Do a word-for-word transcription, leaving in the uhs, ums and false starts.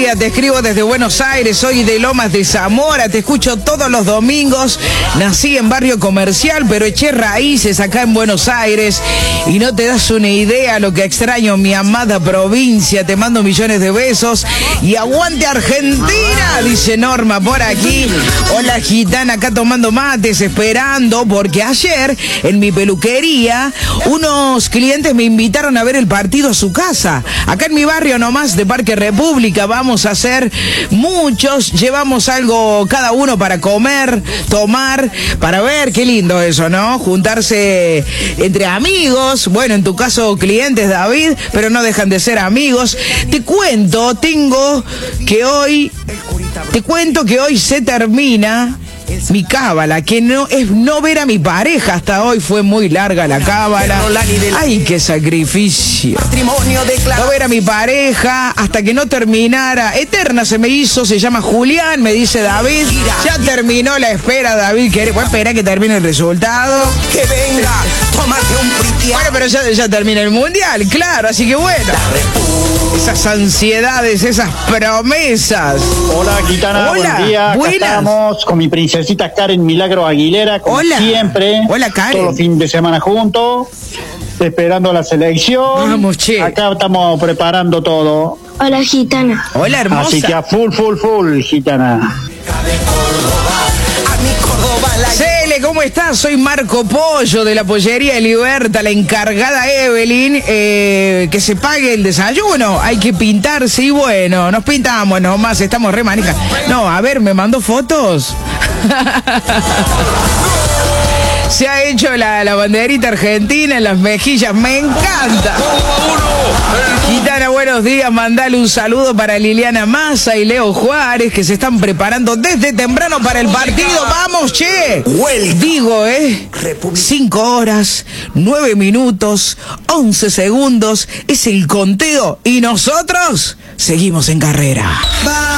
día, te escribo desde Buenos Aires, soy de Lomas de Zamora, te escucho todos los domingos, nací en Barrio Comercial, pero eché raíces acá en Buenos Aires y no te das una idea lo que extraño mi amada provincia, te mando millones de besos y aguante Argentina, dice Norma por aquí. Hola gitana, acá tomando mates, esperando, porque ayer en mi peluquería unos clientes me invitaron a ver el partido a su casa. Acá en mi barrio nomás de Parque República vamos a hacer muchos, llevamos algo cada uno para comer, tomar, para ver, qué lindo eso, ¿no? Juntarse entre amigos, bueno, en tu caso clientes, David, pero no dejan de ser amigos. Te cuento, tengo que hoy, te cuento que hoy se termina mi cábala, que no es no ver a mi pareja. Hasta hoy fue muy larga la cábala. Ay, qué sacrificio. No ver a mi pareja hasta que no terminara. Eterna se me hizo, se llama Julián, me dice David. Ya terminó la espera, David. Voy a esperar que termine el resultado. Que venga, tómate un pritial. Bueno, pero ya, ya termina el mundial, claro, así que bueno. Esas ansiedades, esas promesas. Hola, gitana, Hola, buen día. Acá buenas. estamos con mi princesita Karen Milagro Aguilera, como Hola. siempre. Hola, Karen. Todos los fines de semana juntos, esperando la selección. Vamos, che. Acá estamos preparando todo. Hola, gitana. Hola, hermosa. Así que a full, full, full, gitana. Cele, ¿cómo estás? Soy Marco Pollo de la pollería de Liberta, la encargada Evelyn, eh, que se pague el desayuno, hay que pintarse y bueno, nos pintamos nomás, estamos re manijas. No, a ver, ¿me mandó fotos? Se ha hecho la, la banderita argentina en las mejillas, me encanta. Gitana, buenos días, mandale un saludo para Liliana Massa y Leo Juárez, que se están preparando desde temprano para el partido. ¡Vamos, che! Digo, ¿eh? Cinco horas, nueve minutos, once segundos, es el conteo y nosotros seguimos en carrera.